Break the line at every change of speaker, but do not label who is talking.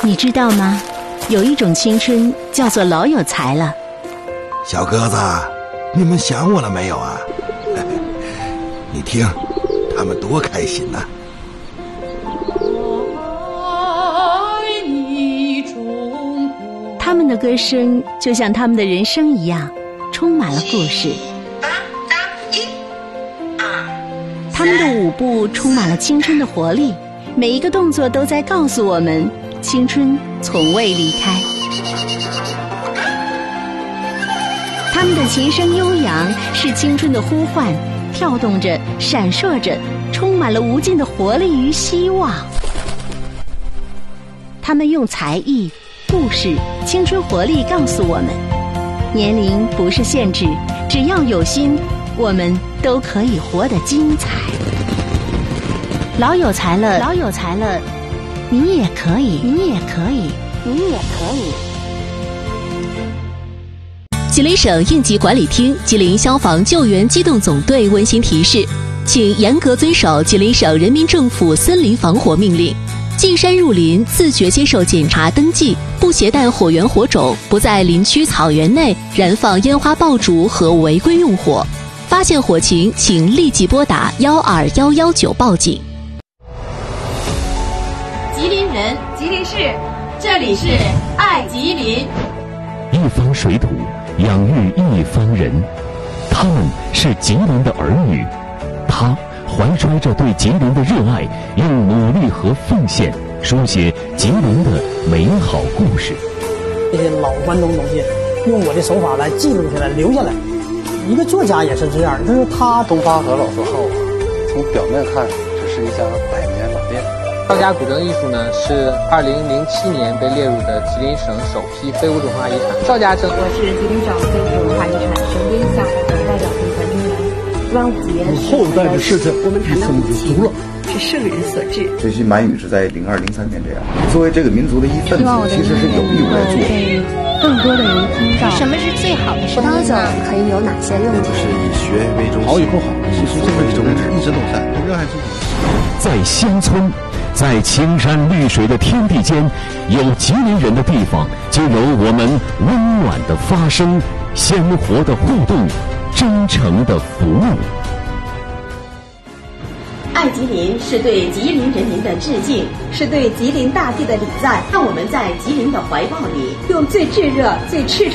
你知道吗？有一种青春叫做老有才了。
小鸽子，你们想我了没有啊？你听，他们多开心呐！
他们的歌声就像他们的人生一样，充满了故事。他们的舞步充满了青春的活力，每一个动作都在告诉我们，青春从未离开。他们的琴声悠扬，是青春的呼唤，跳动着，闪烁着，充满了无尽的活力与希望。他们用才艺、故事、青春活力告诉我们，年龄不是限制，只要有心，我们都可以活得精彩。老有才了，老有才了，你也可以，你也可以，你也可以。
吉林省应急管理厅、吉林消防救援机动总队温馨提示，请严格遵守吉林省人民政府森林防火命令。进山入林，自觉接受检查登记，不携带火源火种，不在林区草原内燃放烟花爆竹和违规用火。发现火情，请立即拨打12119报警。
吉林人，吉林市，这里是爱吉林。
一方水土养育一方人，他们是吉林的儿女，他怀揣着对吉林的热爱，用努力和奉献书写吉林的美好故事。
这些老关东东西，用我的手法来记录下来、留下来。一个作家也是这样，就是他
东发和老字号从表面看只是一家百年老店。
赵家古筝艺术呢，是2007年被列入的吉林省首批非物质文化遗产。赵家筝，
我是吉林省非物质文化遗产省定下的代表评审人员。端午节是
后代的事情，
我们谈到
就足了。
是圣人所致。
学习满语是在02、03年这样。作为这个民族的一份子，其实是有义务来做。
更多的人听到
什么是最好的声音呢？可以有哪些用途？
就是以学为中心。
好以后好，其实这个宗旨一直都在，热爱自己。
在乡村，在青山绿水的天地间，有吉林人的地方，就有我们温暖的发声、鲜活的互动、真诚的服务。
爱吉林是对吉林人民的致敬，是对吉林大地的礼赞。让我们在吉林的怀抱里，用最炙热、最赤诚